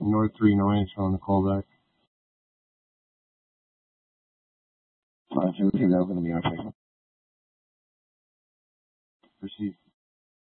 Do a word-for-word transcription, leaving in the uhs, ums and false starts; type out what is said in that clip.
North three, no answer on the callback. I think that was going to be our pick. Proceed.